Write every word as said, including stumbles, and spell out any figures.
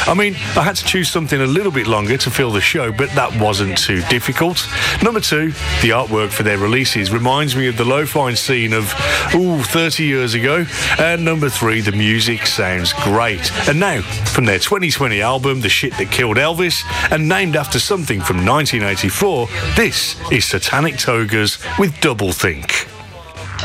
I mean, I had to choose something a little bit longer to fill the show, but that wasn't too difficult. Number two, the artwork for their releases reminds me of the lo-fi scene of, ooh, thirty years ago. And number three, the music sounds great. And now, from their twenty twenty album, The Shit That Killed Elvis, and named after something from nineteen eighty-four, this is Satanic Togas with Double Think.